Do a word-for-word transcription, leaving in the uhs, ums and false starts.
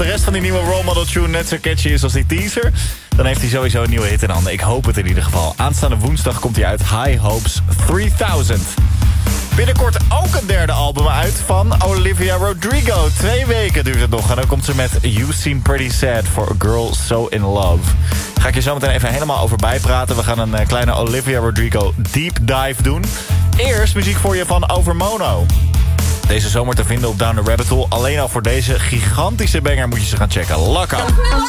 de rest van die nieuwe Role Model tune net zo catchy is als die teaser, dan heeft hij sowieso een nieuwe hit in handen. Ik hoop het in ieder geval. Aanstaande woensdag komt hij uit, High Hopes drieduizend. Binnenkort ook een derde album uit van Olivia Rodrigo. Twee weken duurt het nog en dan komt ze met You Seem Pretty Sad for a Girl So In Love. Ga ik je zo meteen even helemaal over bijpraten. We gaan een uh, kleine Olivia Rodrigo deep dive doen. Eerst muziek voor je van Overmono. Deze zomer te vinden op Down the Rabbit Hole. Alleen al voor deze gigantische banger moet je ze gaan checken. Lock up.